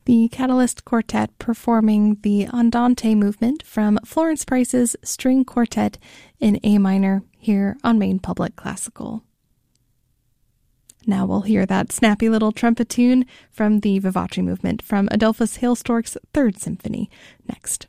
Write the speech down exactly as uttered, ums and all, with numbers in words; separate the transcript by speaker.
Speaker 1: the Catalyst Quartet performing the Andante movement from Florence Price's String Quartet in A minor here on Maine Public Classical. Now we'll hear that snappy little trumpet tune from the Vivace movement from Adolphus Hailstork's Third Symphony next.